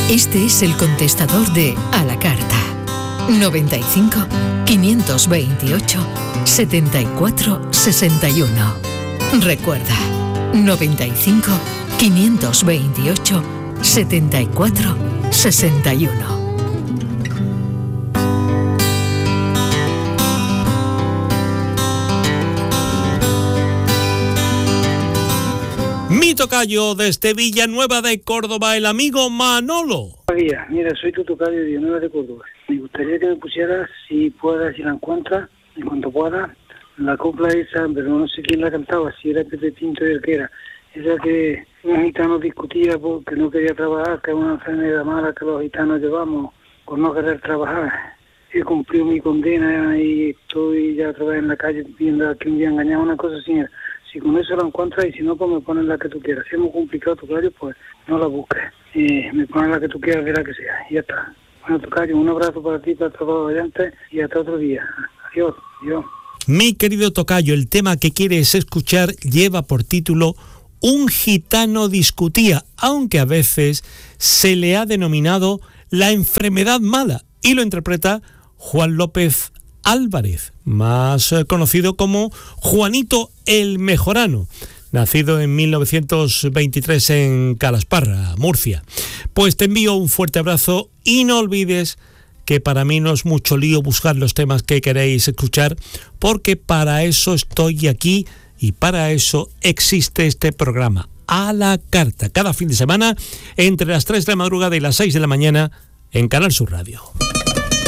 Este es el contestador de A la Carta. 95 528 74 61. Recuerda, 95 528 74 61. Mi tocayo desde Villanueva de Córdoba, el amigo Manolo. Mira, soy tu tocayo de Villanueva de Córdoba. Me gustaría que me pusieras, si puedas, si la encuentras, en cuanto pueda, la copla esa, pero no sé quién la cantaba, si era Pepe Tinto y el que era. Esa que un gitano discutía porque no quería trabajar, que es una enfermedad mala que los gitanos llevamos por no querer trabajar. He cumplido mi condena y estoy ya otra vez en la calle viendo a quien me ha engañado, una cosa así. Si con eso la encuentras y si no, pues me pones la que tú quieras. Si es muy complicado, tocayo, pues no la busques. Me pones la que tú quieras, verá que sea. Y ya está. Bueno, tocayo, un abrazo para ti, para todos los oyentes y hasta otro día. Adiós, adiós. Mi querido tocayo, el tema que quieres escuchar lleva por título Un gitano discutía, aunque a veces se le ha denominado la enfermedad mala, y lo interpreta Juan López Álvarez, más conocido como Juanito el Mejorano, nacido en 1923 en Calasparra, Murcia. Pues te envío un fuerte abrazo y no olvides que para mí no es mucho lío buscar los temas que queréis escuchar, porque para eso estoy aquí y para eso existe este programa, A la Carta, cada fin de semana entre las 3 de la madrugada y las 6 de la mañana en Canal Sur Radio.